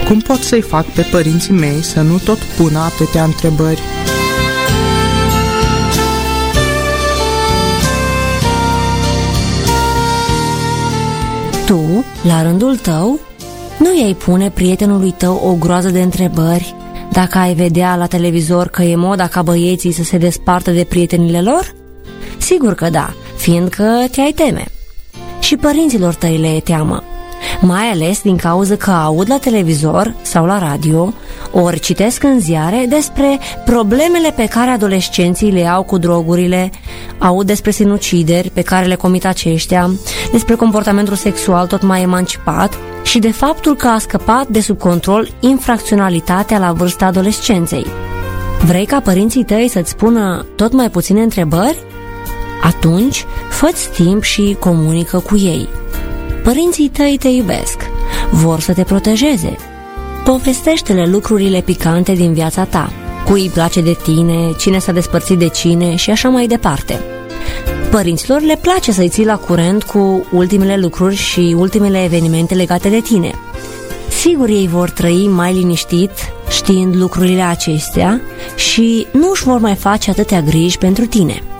Cum pot să-i fac pe părinții mei să nu tot pună atâtea întrebări? Tu, la rândul tău, nu i-ai pune prietenului tău o groază de întrebări dacă ai vedea la televizor că e moda ca băieții să se despartă de prietenile lor? Sigur că da, fiindcă te-ai teme. Și părinților tăi le e teamă, mai ales din cauza că aud la televizor sau la radio, ori citesc în ziare despre problemele pe care adolescenții le au cu drogurile, aud despre sinucideri pe care le comit aceștia, despre comportamentul sexual tot mai emancipat și de faptul că a scăpat de sub control infracționalitatea la vârsta adolescenței. Vrei ca părinții tăi să-ți spună tot mai puține întrebări? Atunci, fă-ți timp și comunică cu ei. Părinții tăi te iubesc, vor să te protejeze. Povestește-le lucrurile picante din viața ta, cui îi place de tine, cine s-a despărțit de cine și așa mai departe. Părinților le place să-i ții la curent cu ultimele lucruri și ultimele evenimente legate de tine. Sigur, ei vor trăi mai liniștit știind lucrurile acestea și nu își vor mai face atâtea griji pentru tine.